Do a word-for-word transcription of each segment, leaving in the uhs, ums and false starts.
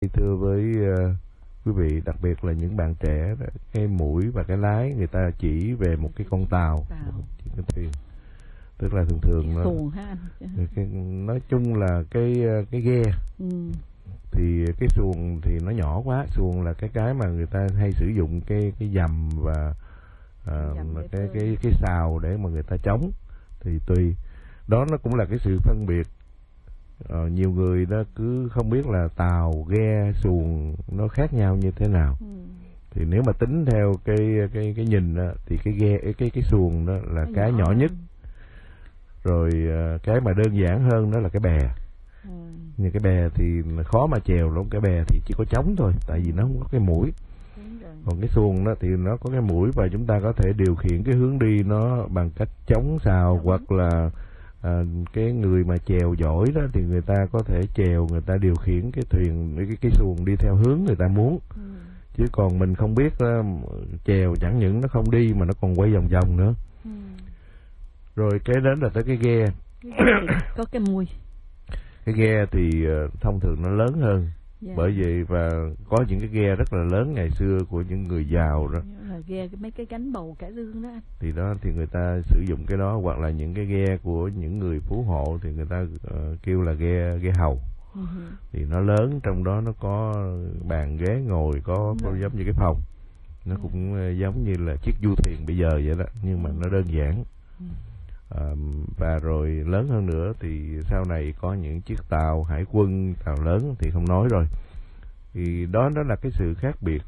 Thưa với uh, quý vị, đặc biệt là những bạn trẻ, cái mũi và cái lái người ta chỉ về một cái con tàu, một cái thuyền, tức là thường thường nó, xuồng ha anh. Cái, nói chung là cái cái ghe. Ừ. Thì cái xuồng thì nó nhỏ quá, xuồng là cái cái mà người ta hay sử dụng cái cái dầm và uh, cái cái cái sào để mà người ta chống, thì tùy đó, nó cũng là cái sự phân biệt. Ờ, nhiều người đó cứ không biết là tàu, ghe, xuồng nó khác nhau như thế nào. Ừ. Thì nếu mà tính theo cái cái cái nhìn đó, thì cái ghe cái cái, cái xuồng đó là nó cái nhỏ, nhỏ nhất. Rồi cái mà đơn giản hơn đó là cái bè. Ừ. Nhưng cái bè thì khó mà chèo lắm, cái bè thì chỉ có trống thôi, tại vì nó không có cái mũi. Còn cái xuồng đó thì nó có cái mũi và chúng ta có thể điều khiển cái hướng đi nó bằng cách chống sào. Đúng. Hoặc là À, cái người mà chèo giỏi đó thì người ta có thể chèo, người ta điều khiển cái thuyền, cái cái xuồng đi theo hướng người ta muốn. Ừ. Chứ còn mình không biết đó, chèo chẳng những nó không đi mà nó còn quay vòng vòng nữa. Ừ. Rồi cái đến là tới cái ghe. Có cái mui. Cái ghe thì uh, thông thường nó lớn hơn. Yeah. Bởi vậy và có những cái ghe rất là lớn ngày xưa của những người giàu đó. Là ghe mấy cái gánh bầu cải lương đó anh. Thì đó thì người ta sử dụng cái đó, hoặc là những cái ghe của những người phú hộ thì người ta uh, kêu là ghe ghe hầu. Uh-huh. Thì nó lớn, trong đó nó có bàn ghế ngồi, có, có giống như cái phòng. Nó yeah. cũng uh, giống như là chiếc du thuyền bây giờ vậy đó, nhưng mà nó đơn giản. Uh, và rồi lớn hơn nữa thì sau này có những chiếc tàu hải quân, tàu lớn thì không nói rồi. Thì đó đó là cái sự khác biệt.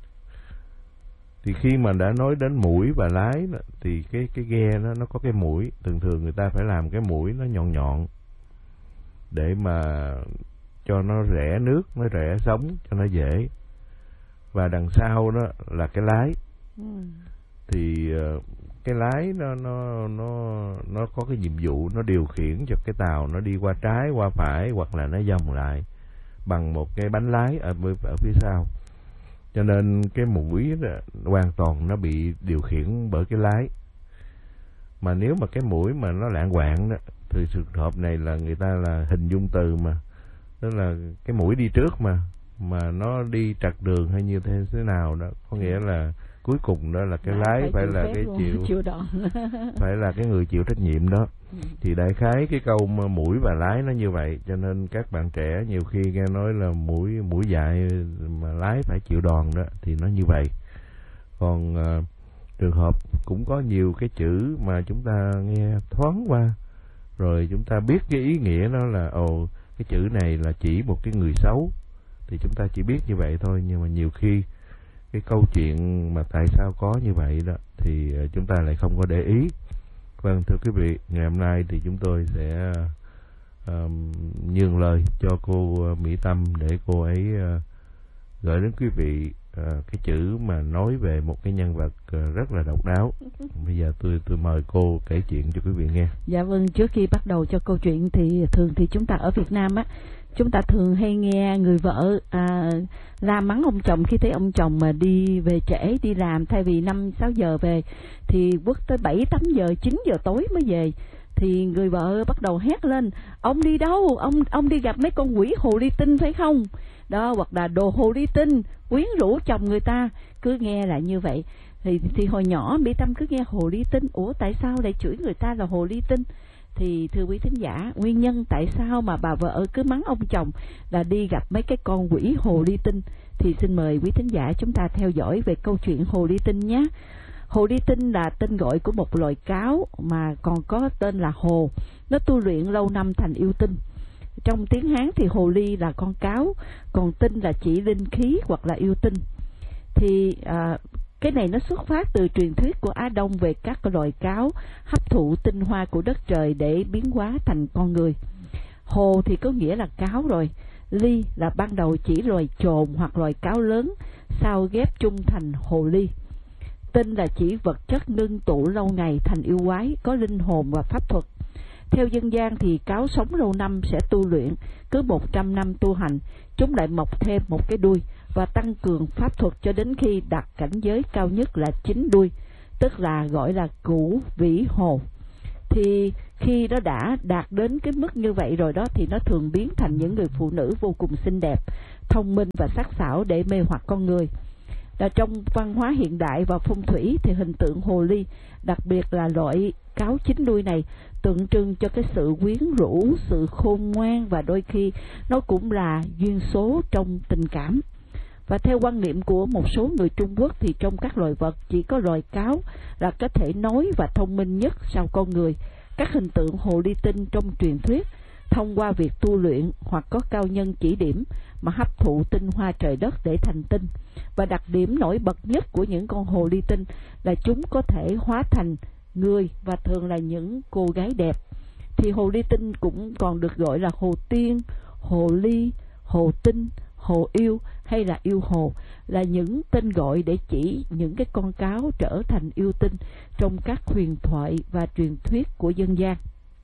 Thì khi mà đã nói đến mũi và lái đó, thì cái cái ghe nó nó có cái mũi, thường thường người ta phải làm cái mũi nó nhọn nhọn để mà cho nó rẽ nước, nó rẽ sóng cho nó dễ. Và đằng sau đó là cái lái. Ừ. Thì uh, cái lái nó nó nó nó có cái nhiệm vụ nó điều khiển cho cái tàu nó đi qua trái, qua phải, hoặc là nó vòng lại bằng một cái bánh lái ở ở phía sau. Cho nên cái mũi đó, hoàn toàn nó bị điều khiển bởi cái lái. Mà nếu mà cái mũi mà nó lạng quạng đó, thì trường hợp này là người ta là hình dung từ mà, tức là cái mũi đi trước mà mà nó đi trật đường hay như thế thế nào đó, có nghĩa là cuối cùng đó là cái lái phải, phải là cái chịu, chịu phải là cái người chịu trách nhiệm đó. Ừ. Thì đại khái cái câu mũi và lái nó như vậy, cho nên các bạn trẻ nhiều khi nghe nói là mũi mũi dại mà lái phải chịu đòn đó, thì nó như vậy. Còn uh, trường hợp cũng có nhiều cái chữ mà chúng ta nghe thoáng qua, rồi chúng ta biết cái ý nghĩa nó là ồ cái chữ này là chỉ một cái người xấu, thì chúng ta chỉ biết như vậy thôi. Nhưng mà nhiều khi cái câu chuyện mà tại sao có như vậy đó thì chúng ta lại không có để ý. Vâng, thưa quý vị, ngày hôm nay thì chúng tôi sẽ uh, nhường lời cho cô Mỹ Tâm để cô ấy uh, gửi đến quý vị uh, cái chữ mà nói về một cái nhân vật uh, rất là độc đáo. Bây giờ tôi tôi mời cô kể chuyện cho quý vị nghe. Dạ vâng, trước khi bắt đầu cho câu chuyện thì thường thì chúng ta ở Việt Nam á, chúng ta thường hay nghe người vợ à, la mắng ông chồng khi thấy ông chồng mà đi về trễ đi làm, thay vì năm sáu giờ về thì quất tới bảy tám giờ chín giờ tối mới về, thì người vợ bắt đầu hét lên: ông đi đâu, ông ông đi gặp mấy con quỷ hồ ly tinh phải không đó, hoặc là đồ hồ ly tinh quyến rũ chồng người ta. Cứ nghe lại như vậy thì thì hồi nhỏ Mỹ Tâm cứ nghe hồ ly tinh, ủa tại sao lại chửi người ta là hồ ly tinh? Thì thưa quý thính giả, nguyên nhân tại sao mà bà vợ cứ mắng ông chồng là đi gặp mấy cái con quỷ hồ ly tinh, thì xin mời quý thính giả chúng ta theo dõi về câu chuyện hồ ly tinh nhé. Hồ ly tinh là tên gọi của một loài cáo mà còn có tên là hồ. Nó tu luyện lâu năm thành yêu tinh. Trong tiếng Hán thì hồ ly là con cáo, còn tinh là chỉ linh khí hoặc là yêu tinh. Thì à, cái này nó xuất phát từ truyền thuyết của Á Đông về các loài cáo hấp thụ tinh hoa của đất trời để biến hóa thành con người. Hồ thì có nghĩa là cáo rồi. Ly là ban đầu chỉ loài chồn hoặc loài cáo lớn, sau ghép chung thành hồ ly. Tinh là chỉ vật chất ngưng tụ lâu ngày thành yêu quái, có linh hồn và pháp thuật. Theo dân gian thì cáo sống lâu năm sẽ tu luyện, cứ một trăm năm tu hành, chúng lại mọc thêm một cái đuôi và tăng cường pháp thuật cho đến khi đạt cảnh giới cao nhất là chín đuôi, tức là gọi là cửu vĩ hồ. Thì khi nó đã đạt đến cái mức như vậy rồi đó, thì nó thường biến thành những người phụ nữ vô cùng xinh đẹp, thông minh và sắc sảo để mê hoặc con người. Là trong văn hóa hiện đại và phong thủy thì hình tượng hồ ly, đặc biệt là loại cáo chín đuôi này, tượng trưng cho cái sự quyến rũ, sự khôn ngoan, và đôi khi nó cũng là duyên số trong tình cảm. Và theo quan niệm của một số người Trung Quốc thì trong các loài vật chỉ có loài cáo là có thể nói và thông minh nhất sau con người. Các hình tượng hồ ly tinh trong truyền thuyết thông qua việc tu luyện hoặc có cao nhân chỉ điểm mà hấp thụ tinh hoa trời đất để thành tinh. Và đặc điểm nổi bật nhất của những con hồ ly tinh là chúng có thể hóa thành người và thường là những cô gái đẹp. Thì hồ ly tinh cũng còn được gọi là hồ tiên, hồ ly, hồ tinh, hồ yêu hay là yêu hồ, là những tên gọi để chỉ những cái con cáo trở thành yêu tinh trong các huyền thoại và truyền thuyết của dân gian.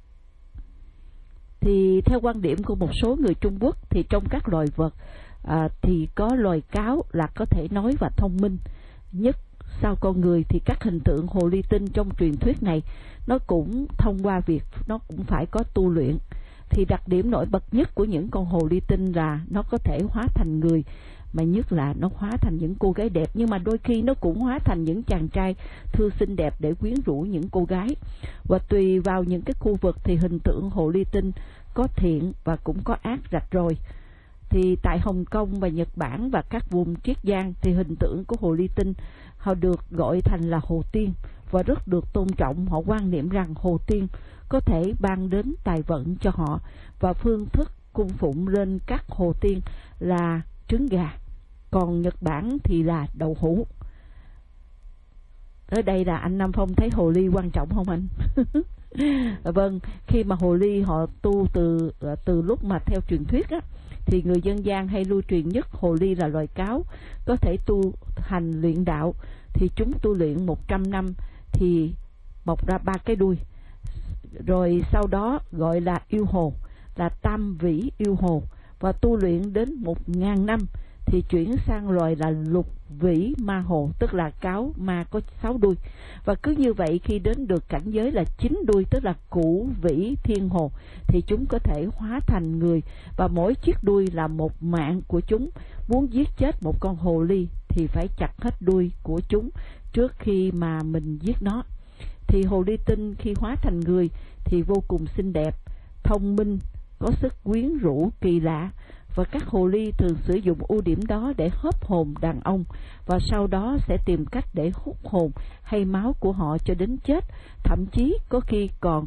Thì theo quan điểm của một số người Trung Quốc thì trong các loài vật à, thì có loài cáo là có thể nói và thông minh nhất sau con người. Thì các hình tượng hồ ly tinh trong truyền thuyết này nó cũng thông qua việc nó cũng phải có tu luyện. Thì đặc điểm nổi bật nhất của những con hồ ly tinh là nó có thể hóa thành người, mà nhất là nó hóa thành những cô gái đẹp, nhưng mà đôi khi nó cũng hóa thành những chàng trai thư xinh đẹp để quyến rũ những cô gái. Và tùy vào những cái khu vực thì hình tượng hồ ly tinh có thiện và cũng có ác rạch ròi. Thì tại Hồng Kông và Nhật Bản và các vùng Triết Giang thì hình tượng của hồ ly tinh họ được gọi thành là hồ tiên và rất được tôn trọng. Họ quan niệm rằng hồ tiên có thể ban đến tài vận cho họ, và phương thức cung phụng lên các hồ tiên là trứng gà, còn Nhật Bản thì là đậu hũ. Ở đây là anh Nam Phong thấy hồ ly quan trọng không anh? Vâng, khi mà hồ ly họ tu từ từ lúc mà theo truyền thuyết á, thì người dân gian hay lưu truyền nhất hồ ly là loài cáo có thể tu hành luyện đạo. Thì chúng tu luyện một trăm năm thì mọc ra ba cái đuôi, rồi sau đó gọi là yêu hồ, là tam vĩ yêu hồ, và tu luyện đến một ngàn năm thì chuyển sang loài là lục vĩ ma hồ, tức là cáo ma có sáu đuôi. Và cứ như vậy khi đến được cảnh giới là chín đuôi, tức là cửu vĩ thiên hồ, thì chúng có thể hóa thành người, và mỗi chiếc đuôi là một mạng của chúng. Muốn giết chết một con hồ ly thì phải chặt hết đuôi của chúng trước khi mà mình giết nó. Thì hồ ly tinh khi hóa thành người thì vô cùng xinh đẹp, thông minh, có sức quyến rũ kỳ lạ, và các hồ ly thường sử dụng ưu điểm đó để hớp hồn đàn ông, và sau đó sẽ tìm cách để hút hồn hay máu của họ cho đến chết, thậm chí có khi còn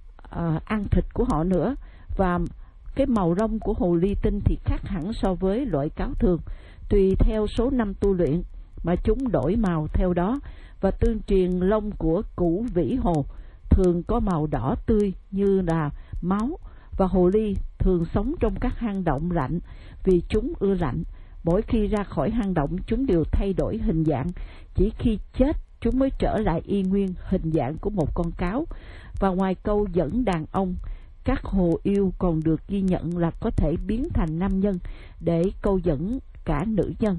uh, ăn thịt của họ nữa. Và cái màu lông của hồ ly tinh thì khác hẳn so với loại cáo thường, tùy theo số năm tu luyện mà chúng đổi màu theo đó. Và tương truyền lông của cửu vĩ hồ thường có màu đỏ tươi như là máu, và hồ ly thường sống trong các hang động lạnh vì chúng ưa lạnh. Mỗi khi ra khỏi hang động chúng đều thay đổi hình dạng, chỉ khi chết chúng mới trở lại y nguyên hình dạng của một con cáo. Và ngoài câu dẫn đàn ông, các hồ yêu còn được ghi nhận là có thể biến thành nam nhân để câu dẫn cả nữ nhân.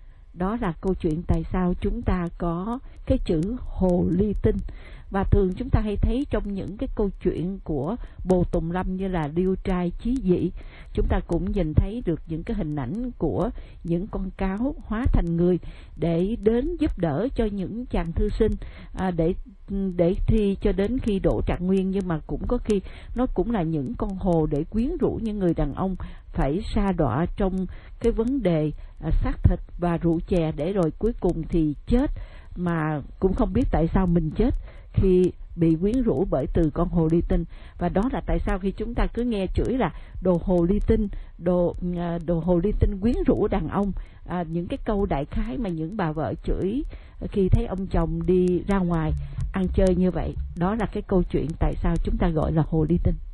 Đó là câu chuyện tại sao chúng ta có cái chữ hồ ly tinh. Và thường chúng ta hay thấy trong những cái câu chuyện của Bồ Tùng Lâm như là Liêu Trai Chí Dị, chúng ta cũng nhìn thấy được những cái hình ảnh của những con cáo hóa thành người để đến giúp đỡ cho những chàng thư sinh à, để để thi cho đến khi độ trạng nguyên. Nhưng mà cũng có khi nó cũng là những con hồ để quyến rũ những người đàn ông phải sa đọa trong cái vấn đề à, xác thịt và rượu chè, để rồi cuối cùng thì chết mà cũng không biết tại sao mình chết khi bị quyến rũ bởi từ con hồ ly tinh. Và đó là tại sao khi chúng ta cứ nghe chửi là đồ hồ ly tinh, đồ đồ hồ ly tinh quyến rũ đàn ông, à, những cái câu đại khái mà những bà vợ chửi khi thấy ông chồng đi ra ngoài ăn chơi như vậy, đó là cái câu chuyện tại sao chúng ta gọi là hồ ly tinh.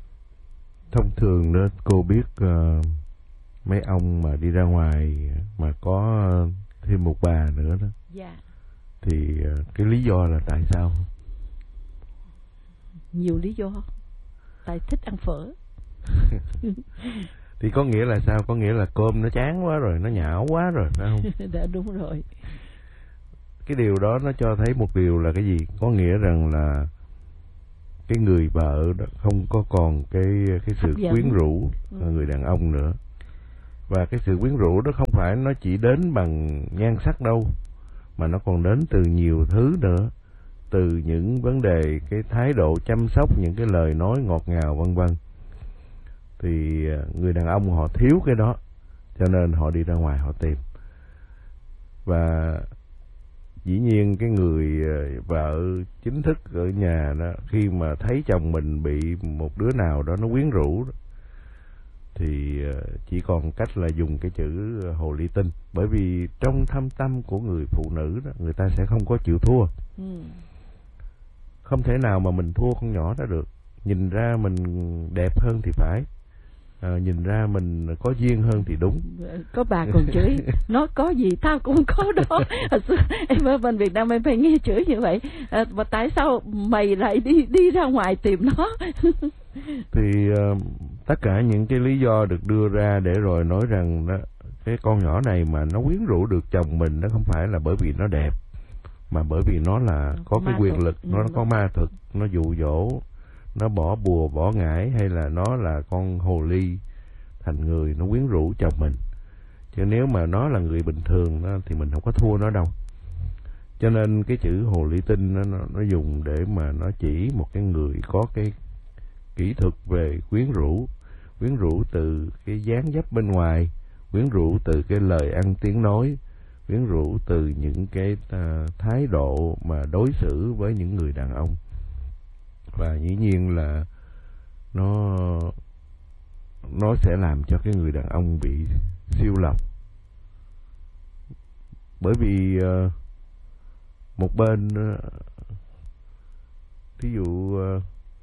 Thông thường đó cô biết uh, mấy ông mà đi ra ngoài mà có thêm một bà nữa đó, yeah, thì cái lý do là tại sao? Nhiều lý do. Tại thích ăn phở. Thì có nghĩa là sao? Có nghĩa là cơm nó chán quá rồi, nó nhão quá rồi, phải không? Đã đúng rồi. Cái điều đó nó cho thấy một điều là cái gì? Có nghĩa rằng là cái người vợ đó không có còn cái cái sự quyến rũ ừ. người đàn ông nữa. Và cái sự quyến rũ đó không phải nó chỉ đến bằng nhan sắc đâu, mà nó còn đến từ nhiều thứ nữa, từ những vấn đề cái thái độ chăm sóc, những cái lời nói ngọt ngào vân vân. Thì người đàn ông họ thiếu cái đó, cho nên họ đi ra ngoài họ tìm. Và dĩ nhiên cái người vợ chính thức ở nhà đó, khi mà thấy chồng mình bị một đứa nào đó nó quyến rũ đó, thì chỉ còn cách là dùng cái chữ hồ ly tinh. Bởi vì trong thâm tâm của người phụ nữ đó, người ta sẽ không có chịu thua. ừ. Không thể nào mà mình thua con nhỏ đó được. Nhìn ra mình đẹp hơn thì phải, à, nhìn ra mình có duyên hơn thì đúng. Có bà còn chửi nó có gì tao cũng có đó. Em ở bên Việt Nam em phải nghe chửi như vậy, à, mà tại sao mày lại đi đi ra ngoài tìm nó? Thì uh, tất cả những cái lý do được đưa ra để rồi nói rằng đó, cái con nhỏ này mà nó quyến rũ được chồng mình, nó không phải là bởi vì nó đẹp, mà bởi vì nó là có cái quyền lực, nó có ma thực, nó dụ dỗ, nó bỏ bùa bỏ ngải, hay là nó là con hồ ly thành người, nó quyến rũ chồng mình. Chứ nếu mà nó là người bình thường đó, thì mình không có thua nó đâu. Cho nên cái chữ hồ ly tinh nó, nó, nó dùng để mà nó chỉ một cái người có cái kỹ thuật về quyến rũ. Quyến rũ từ cái dáng dấp bên ngoài, quyến rũ từ cái lời ăn tiếng nói, quyến rũ từ những cái uh, thái độ mà đối xử với những người đàn ông. Và dĩ nhiên là nó nó sẽ làm cho cái người đàn ông bị siêu lòng. Bởi vì uh, một bên uh, thí dụ uh,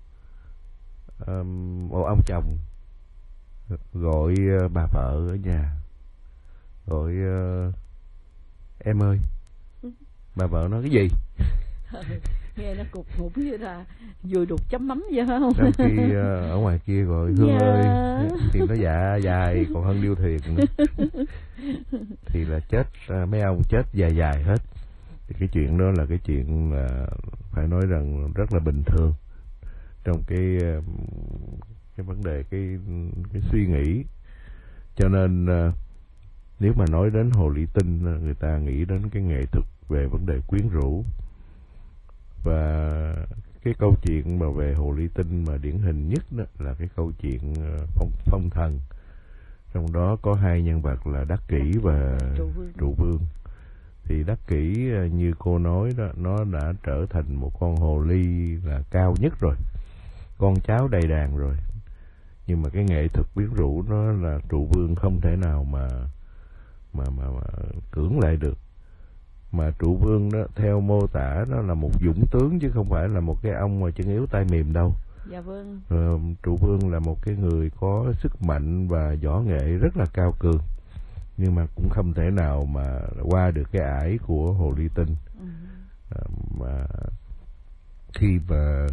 um, một ông chồng gọi uh, bà vợ ở nhà, gọi uh, em ơi. Bà vợ nói cái gì? Nghe nó cục ngục như là vừa đục chấm mắm vậy phải không? Trong khi uh, ở ngoài kia gọi Hương dạ. ơi thì nó dạ dài còn hơn điêu thuyền nữa. Thì là chết, uh, mấy ông chết dài dài hết. Thì cái chuyện đó là cái chuyện là phải nói rằng rất là bình thường trong cái uh, cái vấn đề cái cái suy nghĩ. Cho nên uh, nếu mà nói đến hồ ly tinh, người ta nghĩ đến cái nghệ thuật về vấn đề quyến rũ. Và cái câu chuyện mà về hồ ly tinh mà điển hình nhất đó là cái câu chuyện phong, phong thần. Trong đó có hai nhân vật là Đắc Kỷ và Trụ Vương. Thì Đắc Kỷ như cô nói đó, nó đã trở thành một con hồ ly là cao nhất rồi, con cháu đầy đàn rồi. Nhưng mà cái nghệ thuật quyến rũ nó là Trụ Vương không thể nào mà mà mà, mà cưỡng lại được. Mà Trụ Vương đó theo mô tả nó là một dũng tướng chứ không phải là một cái ông mà chân yếu tay mềm đâu. Dạ vâng. Ờ, Trụ Vương là một cái người có sức mạnh và võ nghệ rất là cao cường, nhưng mà cũng không thể nào mà qua được cái ải của hồ ly tinh. Ừ. À, mà khi mà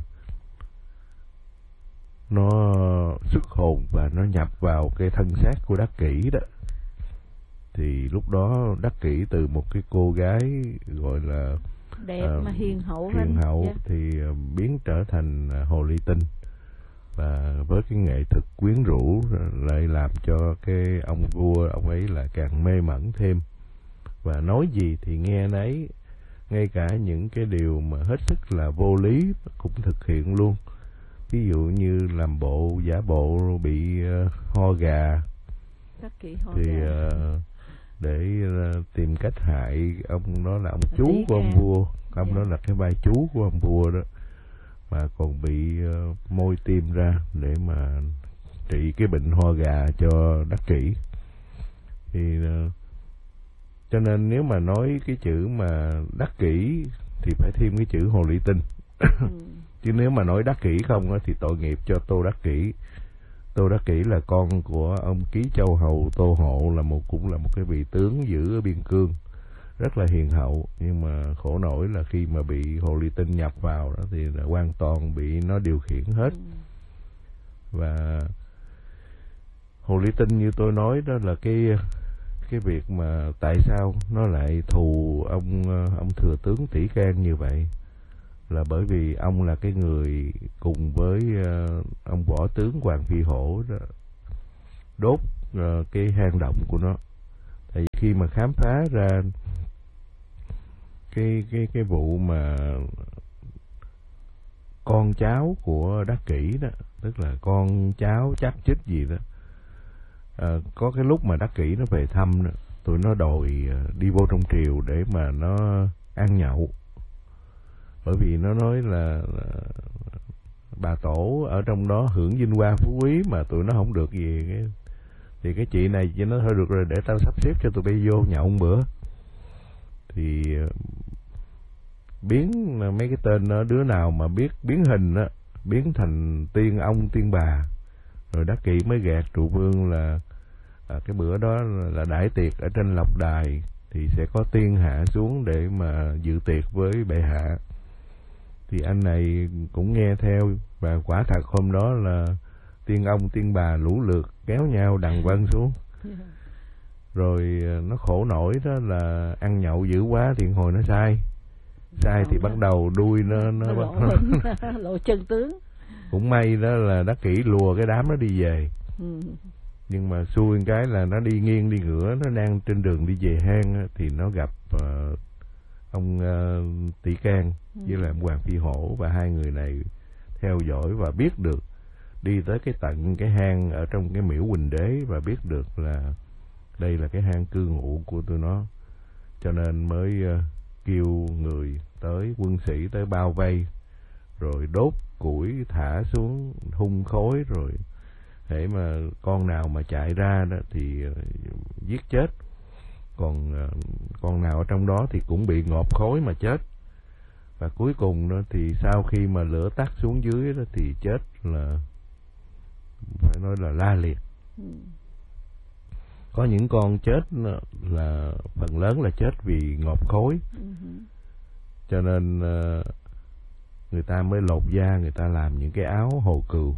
nó xuất hồn và nó nhập vào cái thân xác của Đắc Kỷ đó, thì lúc đó Đắc Kỷ từ một cái cô gái gọi là đẹp uh, mà hiền hậu hiền hậu yeah. thì uh, biến trở thành uh, hồ ly tinh. Và với cái nghệ thuật quyến rũ lại làm cho cái ông vua ông ấy là càng mê mẩn thêm, và nói gì thì nghe nấy, ngay cả những cái điều mà hết sức là vô lý cũng thực hiện luôn. Ví dụ như làm bộ giả bộ bị uh, ho gà ho thì gà. Uh, để uh, tìm cách hại ông đó là ông chú Lý của ông vua. Ông dạ. đó là cái vai chú của ông vua đó, mà còn bị uh, môi tim ra để mà trị cái bệnh ho gà cho Đắc Kỷ. Thì uh, cho nên nếu mà nói cái chữ mà Đắc Kỷ thì phải thêm cái chữ hồ ly tinh. ừ. Chứ nếu mà nói Đắc Kỷ không á thì tội nghiệp cho Tô Đắc Kỷ. Tô Đắc Kỷ là con của ông Ký Châu Hầu Tô Hộ, là một cũng là một cái vị tướng giữ ở biên cương, rất là hiền hậu. Nhưng mà khổ nổi là khi mà bị hồ ly tinh nhập vào đó thì là hoàn toàn bị nó điều khiển hết. ừ. Và hồ ly tinh như tôi nói đó là cái cái việc mà tại sao nó lại thù ông ông thừa tướng Tỷ Can như vậy, là bởi vì ông là cái người cùng với uh, ông võ tướng Hoàng Phi Hổ đó, đốt uh, cái hang động của nó. Tại vì khi mà khám phá ra cái cái cái vụ mà con cháu của Đắc Kỷ đó, tức là con cháu chắc chích gì đó, à, có cái lúc mà Đắc Kỷ nó về thăm đó, tụi nó đòi đi vô trong triều để mà nó ăn nhậu, bởi vì nó nói là, là bà tổ ở trong đó hưởng vinh hoa phú quý mà tụi nó không được gì. Cái, thì cái chị này chỉ nói thôi được rồi, để tao sắp xếp cho tụi bay vô nhậu một bữa. Thì biến mấy cái tên đó, đứa nào mà biết biến hình á, biến thành tiên ông tiên bà. Rồi Đắc Kỷ mới gạt trụ vương là à, cái bữa đó là đãi tiệc ở trên lộc đài, thì sẽ có tiên hạ xuống để mà dự tiệc với bệ hạ. Thì anh này cũng nghe theo, và quả thật hôm đó là tiên ông tiên bà lũ lượt kéo nhau đằng vân xuống. Rồi nó khổ nổi đó là ăn nhậu dữ quá thì hồi nó sai. Sai thì bắt đầu đuôi nó nó lộ, bắt lộ chân tướng. Cũng may đó là Đắc Kỷ lùa cái đám nó đi về. Ừ. Nhưng mà xui cái là nó đi nghiêng đi ngửa, nó đang trên đường đi về hang thì nó gặp uh, ông uh, Tỷ Can ừ. với lại ông Hoàng Phi Hổ, và hai người này theo dõi và biết được, đi tới cái tận cái hang ở trong cái miễu Huỳnh Đế, và biết được là đây là cái hang cư ngụ của tụi nó, cho nên mới uh, kêu người tới, quân sĩ tới bao vây, rồi đốt củi thả xuống hun khói, rồi để mà con nào mà chạy ra đó thì uh, giết chết, còn uh, con nào ở trong đó thì cũng bị ngộp khói mà chết. Và cuối cùng đó thì sau khi mà lửa tắt xuống dưới đó thì chết là phải nói là la liệt. Ừ. Có những con chết là phần lớn là chết vì ngộp khói. Ừ. Cho nên uh, người ta mới lột da, người ta làm những cái áo hồ cừu.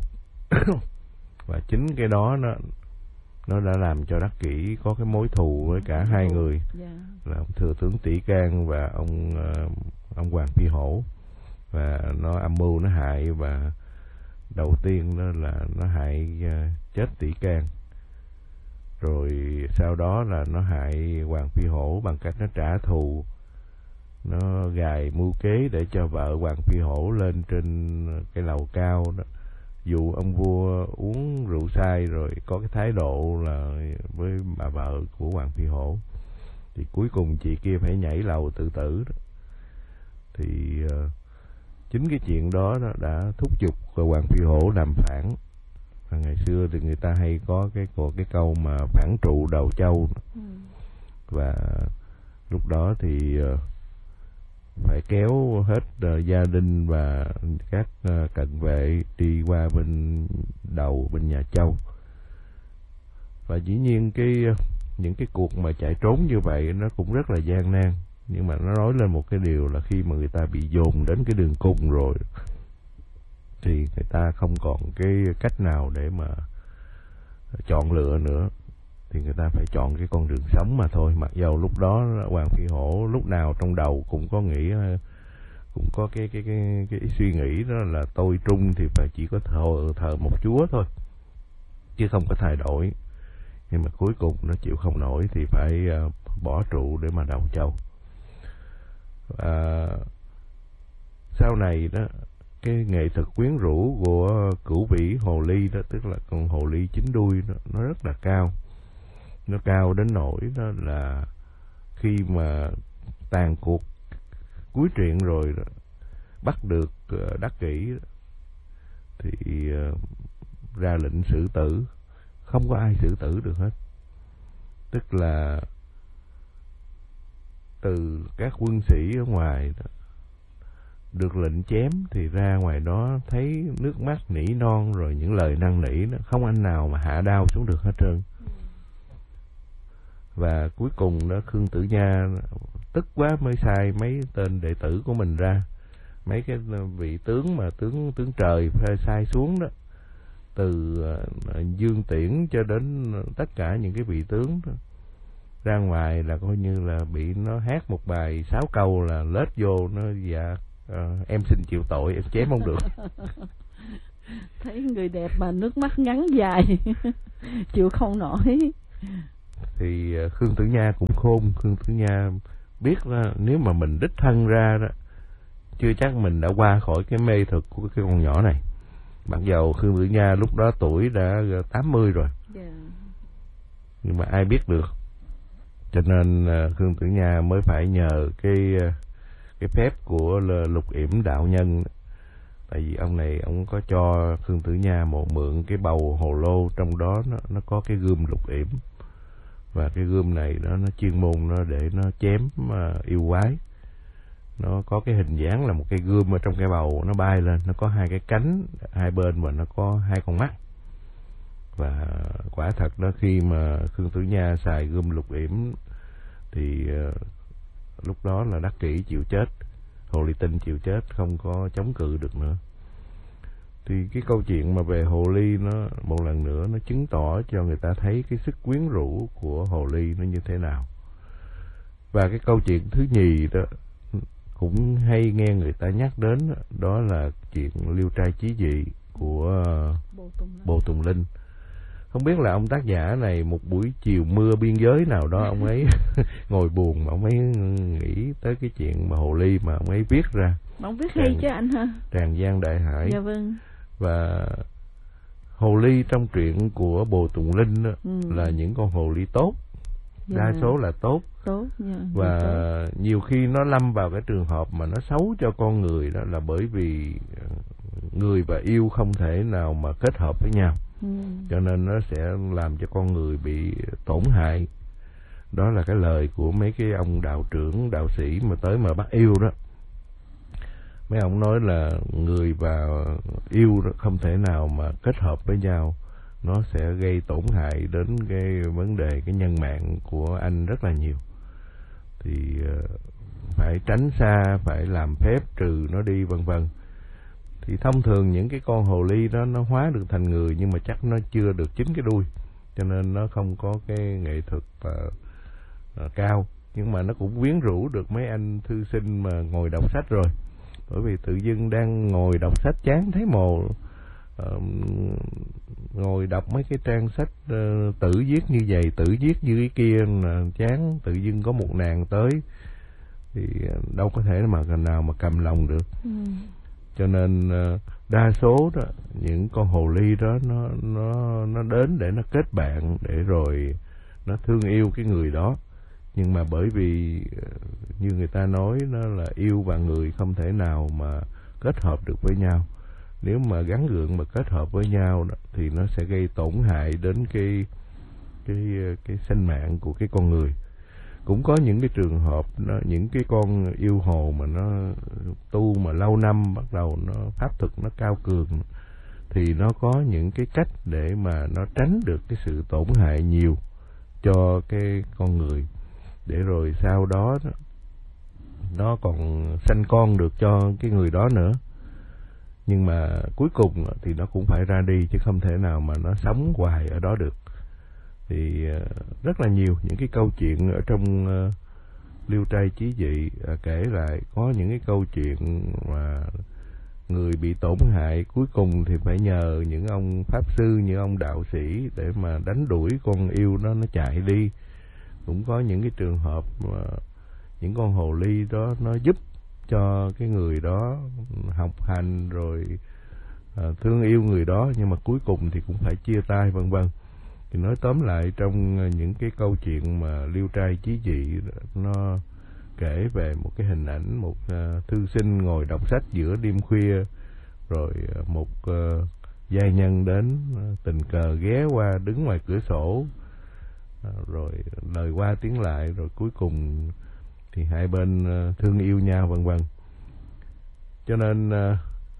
Và chính cái đó nó nó đã làm cho Đắc Kỷ có cái mối thù với cả hai người, yeah. là ông thừa tướng Tỷ Can và ông uh, ông Hoàng Phi Hổ, và nó âm mưu nó hại, và đầu tiên đó là nó hại uh, chết Tỷ Can, rồi sau đó là nó hại Hoàng Phi Hổ bằng cách nó trả thù, nó gài mưu kế để cho vợ Hoàng Phi Hổ lên trên cái lầu cao đó, dụ ông vua uống rượu say rồi có cái thái độ là với bà vợ của Hoàng Phi Hổ, thì cuối cùng chị kia phải nhảy lầu tự tử đó. Thì uh, chính cái chuyện đó, đó đã thúc giục Hoàng Phi Hổ làm phản. Và ngày xưa thì người ta hay có cái có cái câu mà phản trụ đầu châu, ừ. và lúc đó thì uh, phải kéo hết uh, gia đình và các uh, cận vệ đi qua bên đầu bên nhà Châu. Và dĩ nhiên cái uh, những cái cuộc mà chạy trốn như vậy nó cũng rất là gian nan, nhưng mà nó nói lên một cái điều là khi mà người ta bị dồn đến cái đường cùng rồi thì người ta không còn cái cách nào để mà chọn lựa nữa, thì người ta phải chọn cái con đường sống mà thôi. Mặc dầu lúc đó Hoàng Phi Hổ lúc nào trong đầu cũng có nghĩ, cũng có cái cái cái, cái suy nghĩ đó là tôi trung thì phải chỉ có thờ, thờ một chúa thôi, chứ không có thay đổi. Nhưng mà cuối cùng nó chịu không nổi thì phải uh, bỏ trụ để mà đầu châu. À, sau này đó, cái nghệ thuật quyến rũ của Cửu Vĩ Hồ Ly đó, tức là con hồ ly chín đuôi đó, nó rất là cao. Nó cao đến nỗi đó là khi mà tàn cuộc cuối truyện rồi đó, bắt được uh, Đắc Kỷ đó, thì uh, ra lệnh xử tử, không có ai xử tử được hết. Tức là từ các quân sĩ ở ngoài đó, được lệnh chém thì ra ngoài đó thấy nước mắt nỉ non rồi những lời năn nỉ đó, không anh nào mà hạ đao xuống được hết trơn. Và cuối cùng đó Khương Tử Nha tức quá mới sai mấy tên đệ tử của mình ra, mấy cái vị tướng mà tướng tướng trời phải sai xuống đó, từ uh, Dương Tiễn cho đến tất cả những cái vị tướng đó, ra ngoài là coi như là bị nó hát một bài sáu câu là lết vô, nó dạ à, em xin chịu tội, em chém không được. Thấy người đẹp mà nước mắt ngắn dài chịu không nổi. Thì Khương Tử Nha cũng khôn. Khương Tử Nha biết là nếu mà mình đích thân ra đó, chưa chắc mình đã qua khỏi cái mê thực của cái con nhỏ này. Mặc dầu Khương Tử Nha lúc đó tuổi đã tám mươi rồi, yeah. Nhưng mà ai biết được. Cho nên Khương Tử Nha mới phải nhờ cái cái phép của Lục Yểm đạo nhân. Tại vì ông này ông có cho Khương Tử Nha một mượn cái bầu hồ lô, trong đó nó nó có cái gươm Lục Yểm. Và cái gươm này đó, nó chuyên môn nó để nó chém uh, yêu quái. Nó có cái hình dáng là một cây gươm ở trong cái bầu, nó bay lên, nó có hai cái cánh hai bên và nó có hai con mắt. Và quả thật đó, khi mà Khương Tử Nha xài gươm Lục Yểm thì uh, lúc đó là đắc kỷ chịu chết, Hồ Ly Tinh chịu chết, không có chống cự được nữa. Thì cái câu chuyện mà về hồ ly nó một lần nữa nó chứng tỏ cho người ta thấy cái sức quyến rũ của hồ ly nó như thế nào. Và cái câu chuyện thứ nhì đó cũng hay nghe người ta nhắc đến, đó là chuyện Liêu Trai Chí Dị của Bồ Tùng Linh. Không biết là ông tác giả này một buổi chiều mưa biên giới nào đó ông ấy ngồi buồn mà ông ấy nghĩ tới cái chuyện mà hồ ly mà ông ấy viết ra. Ông viết hay chứ anh hả? Tràng Giang Đại Hải. Dạ vâng. Và hồ ly trong truyện của Bồ Tùng Linh đó, ừ. là những con hồ ly tốt, dạ. Đa số là tốt, tốt dạ. Và tốt. Nhiều khi nó lâm vào cái trường hợp mà nó xấu cho con người, đó là bởi vì người và yêu không thể nào mà kết hợp với nhau, ừ. Cho nên nó sẽ làm cho con người bị tổn hại. Đó là cái lời của mấy cái ông đạo trưởng, đạo sĩ mà tới mà bắt yêu đó. Mấy ông nói là người và yêu không thể nào mà kết hợp với nhau, nó sẽ gây tổn hại đến cái vấn đề cái nhân mạng của anh rất là nhiều. Thì phải tránh xa, phải làm phép trừ nó đi vân vân. Thì thông thường những cái con hồ ly đó nó hóa được thành người, nhưng mà chắc nó chưa được chín cái đuôi, cho nên nó không có cái nghệ thuật uh, uh, cao. Nhưng mà nó cũng quyến rũ được mấy anh thư sinh mà ngồi đọc sách rồi. Bởi vì tự dưng đang ngồi đọc sách chán thấy mồ, uh, ngồi đọc mấy cái trang sách uh, tự viết như vậy, tự viết như cái kia, uh, chán, tự dưng có một nàng tới thì đâu có thể mà nào mà cầm lòng được. Ừ. Cho nên uh, đa số đó những con hồ ly đó nó nó nó đến để nó kết bạn, để rồi nó thương yêu cái người đó. Nhưng mà bởi vì như người ta nói, nó là yêu và người không thể nào mà kết hợp được với nhau. Nếu mà gắn gượng mà kết hợp với nhau đó, thì nó sẽ gây tổn hại đến cái cái cái sinh mạng của cái con người. Cũng có những cái trường hợp nó, những cái con yêu hồ mà nó tu mà lâu năm, bắt đầu nó pháp thực nó cao cường, thì nó có những cái cách để mà nó tránh được cái sự tổn hại nhiều cho cái con người, để rồi sau đó nó còn sanh con được cho cái người đó nữa. Nhưng mà cuối cùng thì nó cũng phải ra đi, chứ không thể nào mà nó sống hoài ở đó được. Thì rất là nhiều những cái câu chuyện ở trong uh, Liêu Trai Chí Dị uh, kể lại, có những cái câu chuyện mà người bị tổn hại cuối cùng thì phải nhờ những ông pháp sư, những ông đạo sĩ để mà đánh đuổi con yêu đó nó chạy đi. Cũng có những cái trường hợp mà những con hồ ly đó nó giúp cho cái người đó học hành rồi uh, thương yêu người đó, nhưng mà cuối cùng thì cũng phải chia tay vân vân. Thì nói tóm lại, trong những cái câu chuyện mà Liêu Trai Chí Dị nó kể về một cái hình ảnh một uh, thư sinh ngồi đọc sách giữa đêm khuya, rồi uh, một uh, giai nhân đến uh, tình cờ ghé qua đứng ngoài cửa sổ, uh, rồi lời qua tiếng lại, rồi cuối cùng thì hai bên uh, thương yêu nhau vân vân. Cho nên uh,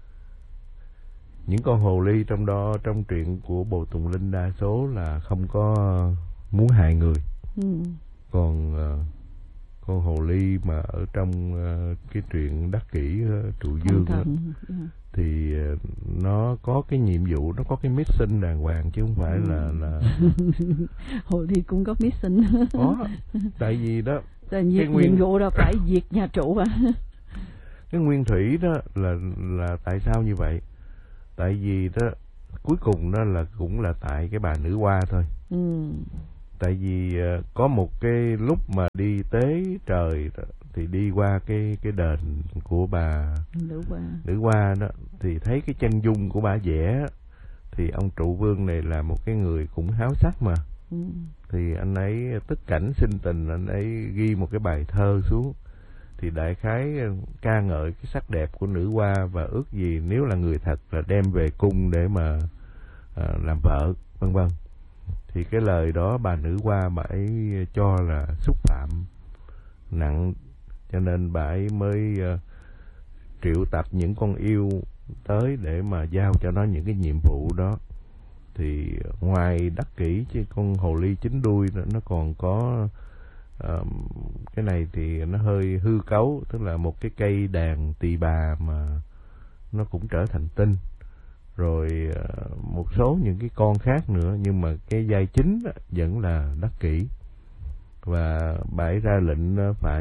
những con hồ ly trong đó, trong truyện của Bồ Tùng Linh, đa số là không có muốn hại người. Ừ. Còn uh, con hồ ly mà ở trong uh, cái truyện Đắc Kỷ uh, Trụ Dương đó, yeah. thì uh, nó có cái nhiệm vụ, nó có cái mission đàng hoàng, chứ không phải ừ. là là hồ ly cũng có mission. Có, tại vì đó tại nhiệm, nguyên... nhiệm vụ đâu phải diệt nhà trụ à. cái nguyên thủy đó là là tại sao như vậy? Tại vì đó cuối cùng đó là cũng là tại cái bà nữ hoa thôi. Ừ. Tại vì uh, có một cái lúc mà đi tế trời đó, thì đi qua cái cái đền của bà nữ hoa nữ hoa đó, thì thấy cái chân dung của bà vẽ, thì ông trụ vương này là một cái người cũng háo sắc mà. Ừ. Thì anh ấy tức cảnh sinh tình, anh ấy ghi một cái bài thơ xuống, thì đại khái ca ngợi cái sắc đẹp của nữ hoa, và ước gì nếu là người thật là đem về cung để mà à, làm vợ, vân vân. Thì cái lời đó bà nữ hoa bà ấy cho là xúc phạm nặng, cho nên bà ấy mới uh, triệu tập những con yêu tới để mà giao cho nó những cái nhiệm vụ đó. Thì ngoài đắc kỷ chứ con hồ ly chín đuôi nó, nó còn có uh, cái này thì nó hơi hư cấu, tức là một cái cây đàn tỳ bà mà nó cũng trở thành tinh, rồi uh, một số những cái con khác nữa, nhưng mà cái vai chính đó vẫn là đắc kỷ. Và bà ấy ra lệnh phải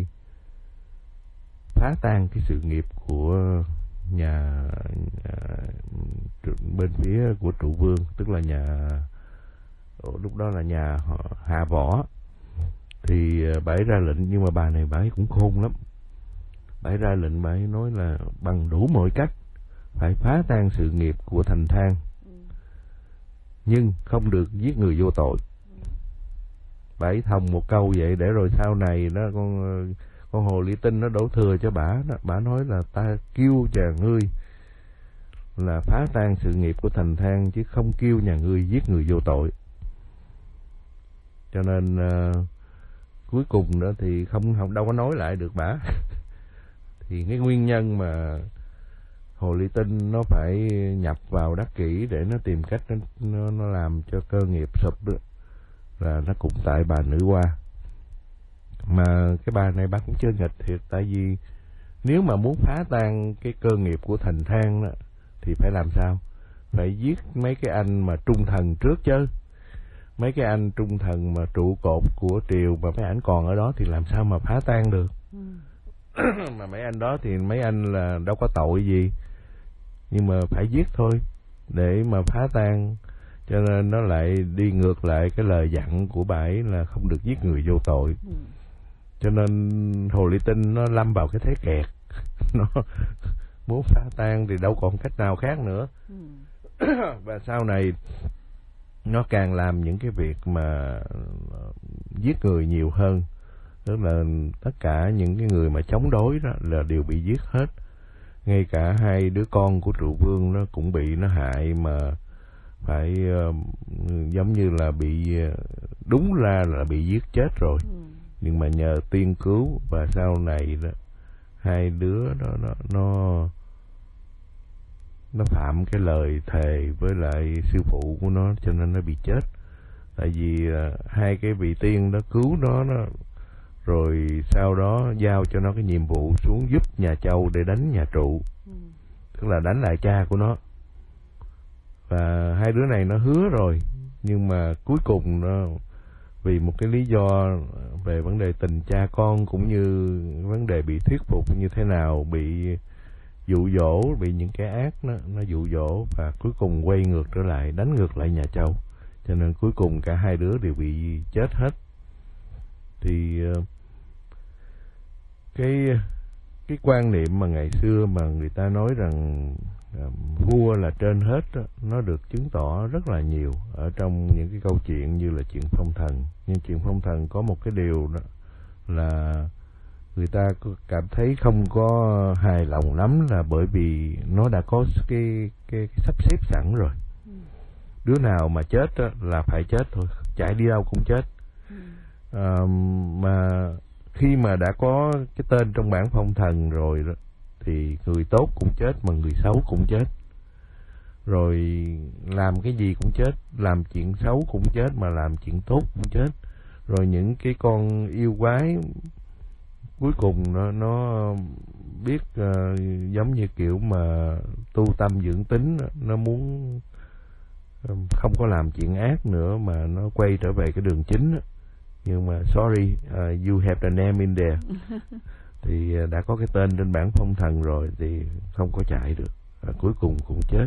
phá tan cái sự nghiệp của nhà, nhà bên phía của trụ vương, tức là nhà lúc đó là nhà Hạ Võ. Thì bà ấy ra lệnh, nhưng mà bà này bà ấy cũng khôn lắm. Bà ấy ra lệnh, bà ấy nói là bằng đủ mọi cách phải phá tan sự nghiệp của Thành Thang, nhưng không được giết người vô tội. Bà ấy thòng một câu vậy để rồi sau này nó con con hồ ly tinh nó đổ thừa cho bả đó. Bả nói là ta kêu nhà ngươi là phá tan sự nghiệp của Thành Thang, chứ không kêu nhà ngươi giết người vô tội. Cho nên uh, cuối cùng nữa thì không không đâu có nói lại được bả. Thì cái nguyên nhân mà hồ ly tinh nó phải nhập vào đắc kỷ để nó tìm cách nó nó, nó làm cho cơ nghiệp sụp đó, là nó cũng tại bà nữ hoa. Mà cái bà này bà cũng chơi nghịch thiệt, tại vì nếu mà muốn phá tan cái cơ nghiệp của Thành Thang đó, thì phải làm sao? Phải giết mấy cái anh mà trung thần trước chứ. Mấy cái anh trung thần mà trụ cột của triều mà mấy ảnh còn ở đó thì làm sao mà phá tan được. Ừ. Mà mấy anh đó thì mấy anh là đâu có tội gì, nhưng mà phải giết thôi để mà phá tan. Cho nên nó lại đi ngược lại cái lời dặn của bà ấy là không được giết người vô tội. Ừ. Cho nên hồ ly tinh nó lâm vào cái thế kẹt. Nó muốn phá tan thì đâu còn cách nào khác nữa. Ừ. Và sau này nó càng làm những cái việc mà giết người nhiều hơn. Tức là tất cả những cái người mà chống đối đó là đều bị giết hết. Ngay cả hai đứa con của trụ vương nó cũng bị nó hại, mà phải uh, giống như là bị uh, đúng ra là bị giết chết rồi. Ừ. Nhưng mà nhờ tiên cứu, và sau này đó hai đứa đó nó nó nó phạm cái lời thề với lại sư phụ của nó, cho nên nó bị chết. Tại vì uh, hai cái vị tiên đó cứu nó, nó rồi sau đó giao cho nó cái nhiệm vụ xuống giúp nhà Châu để đánh nhà trụ. Ừ. Tức là đánh lại cha của nó. Và hai đứa này nó hứa rồi, nhưng mà cuối cùng nó vì một cái lý do về vấn đề tình cha con, cũng như vấn đề bị thuyết phục như thế nào, bị dụ dỗ, bị những cái ác nó, nó dụ dỗ, và cuối cùng quay ngược trở lại, đánh ngược lại nhà Châu. Cho nên cuối cùng cả hai đứa đều bị chết hết. Thì cái cái quan niệm mà ngày xưa mà người ta nói rằng uh, vua là trên hết đó, nó được chứng tỏ rất là nhiều ở trong những cái câu chuyện như là chuyện phong thần. Nhưng chuyện phong thần có một cái điều đó là người ta cảm thấy không có hài lòng lắm, là bởi vì nó đã có cái cái, cái sắp xếp sẵn rồi. Ừ. Đứa nào mà chết đó, là phải chết thôi, chạy đi đâu cũng chết. Ừ. Uh, mà khi mà đã có cái tên trong bảng phong thần rồi đó, thì người tốt cũng chết mà người xấu cũng chết. Rồi làm cái gì cũng chết, làm chuyện xấu cũng chết mà làm chuyện tốt cũng chết. Rồi những cái con yêu quái cuối cùng nó, nó biết uh, giống như kiểu mà tu tâm dưỡng tính, nó muốn uh, không có làm chuyện ác nữa mà nó quay trở về cái đường chính. Nhưng mà sorry, uh, you have the name in there. thì đã có cái tên trên bảng phong thần rồi thì không có chạy được, à, cuối cùng cũng chết.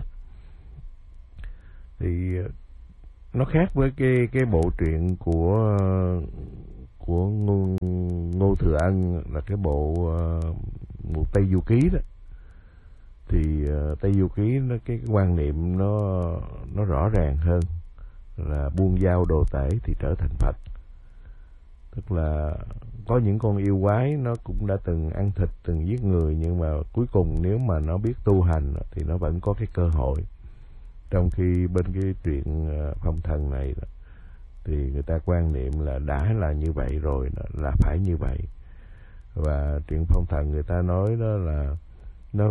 Thì nó khác với cái cái bộ truyện của của Ngô, Ngô Thừa Ân là cái bộ bộ Tây Du Ký đó. Thì uh, Tây Du Ký nó cái, cái quan niệm nó nó rõ ràng hơn, là buông dao đồ tể thì trở thành Phật. Tức là có những con yêu quái nó cũng đã từng ăn thịt, từng giết người, nhưng mà cuối cùng nếu mà nó biết tu hành thì nó vẫn có cái cơ hội. Trong khi bên cái chuyện phong thần này thì người ta quan niệm là đã là như vậy rồi là phải như vậy. Và chuyện phong thần người ta nói đó là nó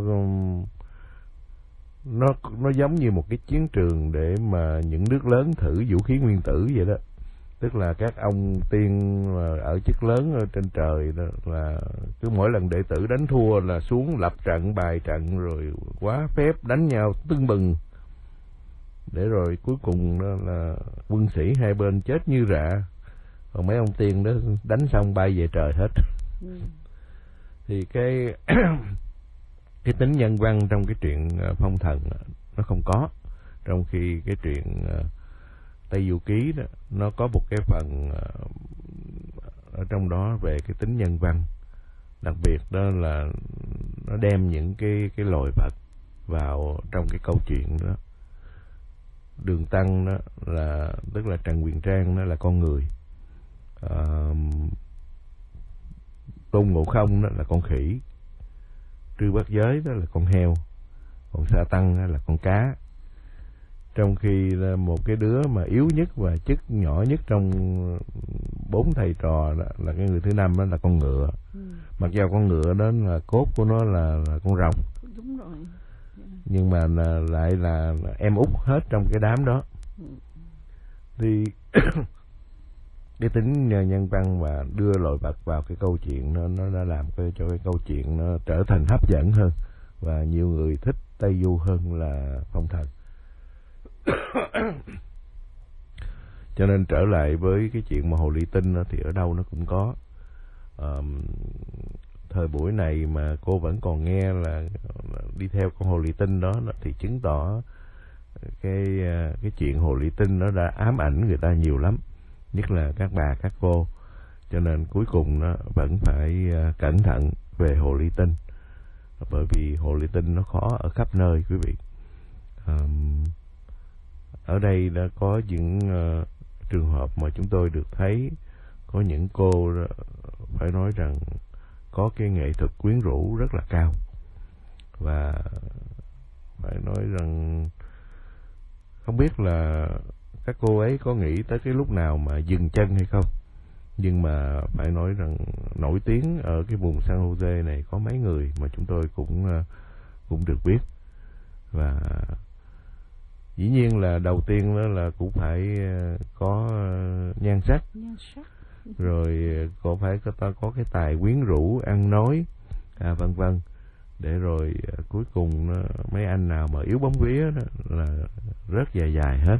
nó nó giống như một cái chiến trường để mà những nước lớn thử vũ khí nguyên tử vậy đó. Tức là các ông tiên ở chức lớn ở trên trời đó, là cứ mỗi lần đệ tử đánh thua là xuống lập trận, bài trận rồi quá phép đánh nhau tưng bừng, để rồi cuối cùng đó là quân sĩ hai bên chết như rạ, còn mấy ông tiên đó đánh xong bay về trời hết. Ừ. Thì cái cái tính nhân văn trong cái chuyện phong thần nó không có, trong khi cái chuyện Tây Du Ký đó nó có một cái phần ở trong đó về cái tính nhân văn, đặc biệt đó là nó đem những cái cái loài vật vào trong cái câu chuyện đó. Đường Tăng đó là tức là Trần Quyền Trang đó là con người, à, Tôn Ngộ Không đó là con khỉ, Trư Bát Giới đó là con heo, còn Sa Tăng đó là con cá. Trong khi là một cái đứa mà yếu nhất và chức nhỏ nhất trong bốn thầy trò đó, là cái người thứ năm đó là con ngựa. Ừ. Mặc dù con ngựa đó là cốt của nó là, là con rồng. Đúng rồi. Yeah. Nhưng mà là, lại là em út hết trong cái đám đó. Ừ. Thì cái tính nhân văn và đưa loài vật vào cái câu chuyện nó nó đã làm cái, cho cái câu chuyện nó trở thành hấp dẫn hơn, và nhiều người thích Tây Du hơn là phong thần. Cho nên trở lại với cái chuyện mà hồ ly tinh đó, thì ở đâu nó cũng có. Um, thời buổi này mà cô vẫn còn nghe là đi theo con hồ ly tinh đó, thì chứng tỏ cái cái chuyện hồ ly tinh nó đã ám ảnh người ta nhiều lắm, nhất là các bà các cô. Cho nên cuối cùng nó vẫn phải cẩn thận về hồ ly tinh, bởi vì hồ ly tinh nó khó ở khắp nơi quý vị. Um, ở đây đã có những uh, trường hợp mà chúng tôi được thấy có những cô uh, phải nói rằng có cái nghệ thuật quyến rũ rất là cao, và phải nói rằng không biết là các cô ấy có nghĩ tới cái lúc nào mà dừng chân hay không, nhưng mà phải nói rằng nổi tiếng ở cái vùng San Jose này có mấy người mà chúng tôi cũng uh, cũng được biết. Và dĩ nhiên là đầu tiên đó là cũng phải có nhan sắc, nhan sắc. Rồi cũng phải có, có cái tài quyến rũ, ăn nói, à, vân vân, để rồi cuối cùng mấy anh nào mà yếu bóng vía đó là rất dài dài hết.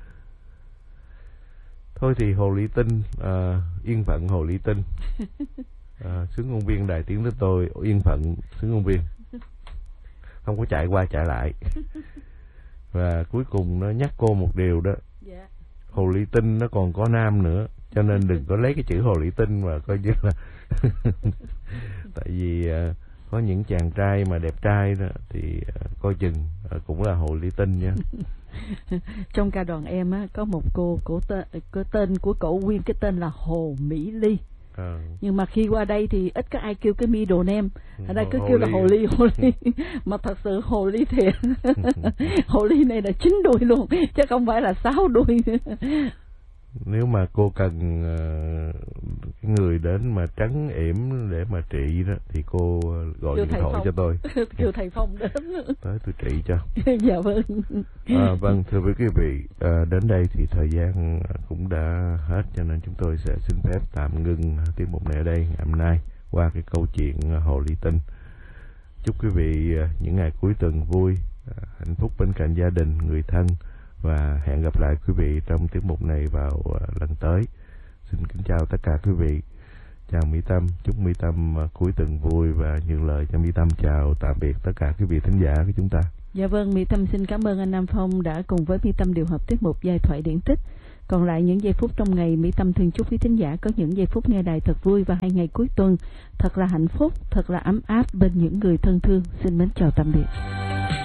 Thôi thì hồ ly tinh, à, yên phận hồ ly tinh, à, xướng ngôn viên đài tiếng tới tôi yên phận xướng ngôn viên, không có chạy qua chạy lại. Và cuối cùng nó nhắc cô một điều đó, yeah. Hồ ly tinh nó còn có nam nữa, cho nên đừng có lấy cái chữ hồ ly tinh mà coi như là tại vì uh, có những chàng trai mà đẹp trai đó thì uh, coi chừng uh, cũng là hồ ly tinh nha. Trong ca đoàn em á có một cô, cổ tên, cái tên của cổ nguyên cái tên là Hồ Mỹ Ly. À. Nhưng mà khi qua đây thì ít có ai kêu cái middle name, ở đây cứ hồ kêu ly. Là hồ ly, hồ ly. Mà thật sự hồ ly thiệt. Hồ ly này là chín đuôi luôn, chứ không phải là sáu đuôi. Nếu mà cô cần uh, người đến mà trấn yểm để mà trị đó, thì cô gọi kêu điện thoại Phong. Cho tôi. Kêu thầy Phong đến. Tới tôi trị cho. Dạ vâng. À, vâng, thưa quý vị, à, đến đây thì thời gian cũng đã hết, cho nên chúng tôi sẽ xin phép tạm ngưng tiết mục này ở đây ngày hôm nay qua cái câu chuyện hồ ly tinh. Chúc quý vị những ngày cuối tuần vui, hạnh phúc bên cạnh gia đình, người thân, và hẹn gặp lại quý vị trong tiết mục này vào lần tới. Xin kính chào tất cả quý vị. chào Mỹ Tâm, chúc Mỹ Tâm cuối tuần vui và nhường lời cho Mỹ Tâm chào tạm biệt tất cả quý vị thính giả của chúng ta. Dạ vâng, Mỹ Tâm xin cảm ơn anh Nam Phong đã cùng với Mỹ Tâm điều hợp tiết mục Giai thoại điển tích. Còn lại những giây phút trong ngày, Mỹ Tâm thường chúc quý thính giả có những giây phút nghe đài thật vui và hai ngày cuối tuần thật là hạnh phúc, thật là ấm áp bên những người thân thương. Xin mến chào tạm biệt.